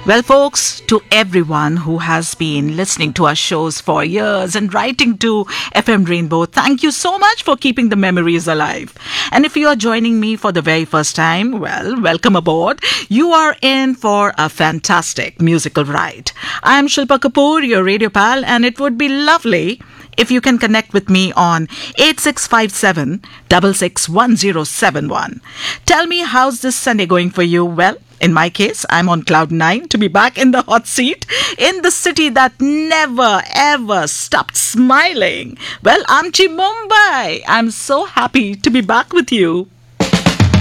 Well, folks, to everyone who has been listening to our shows for years and writing to FM Rainbow, thank you so much for keeping the memories alive. And if you are joining me for the very first time, well, welcome aboard. You are in for a fantastic musical ride. I'm Shilpa Kapoor, your radio pal, and it would be lovely if you can connect with me on 8657 661071. Tell me, how's this Sunday going for you? Well, in my case, I'm on cloud nine to be back in the hot seat in the city that never ever stopped smiling. Well, Amchi Mumbai. I'm so happy to be back with you.